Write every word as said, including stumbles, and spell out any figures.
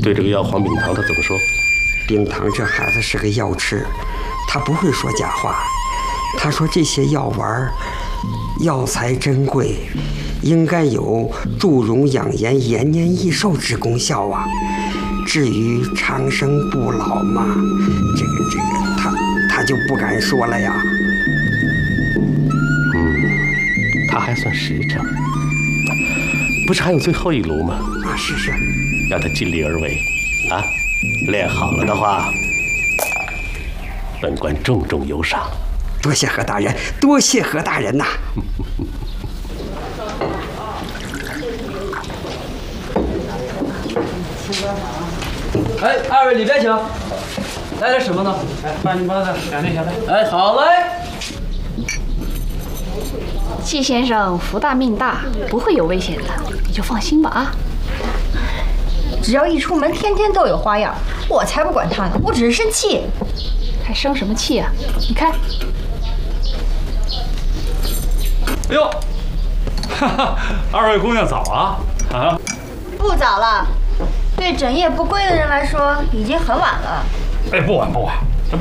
对这个药黄秉堂他怎么说？ 秉堂这孩子是个药痴，他不会说假话。他说这些药丸药材珍贵，应该有助荣养颜、延年益寿之功效啊。至于长生不老嘛，这个这个他他就不敢说了呀。 嗯，他还算实诚，不是还有最后一炉吗？ 啊，是是， 让他尽力而为啊，练好了的话，本官重重有赏。 多谢何大人，多谢何大人呐！ 哎，二位里边请。来点什么呢？ 哎，八斤八的，两粒小的。 哎，好嘞。 季先生福大命大，不会有危险的，你就放心吧啊。 只要一出门，天天都有花样，我才不管他呢，我只是生气。 还生什么气啊？你看。 哎呦，哈哈，二位姑娘早啊！啊， 不早了，对整夜不归的人来说，已经很晚了。 哎，不晚不晚，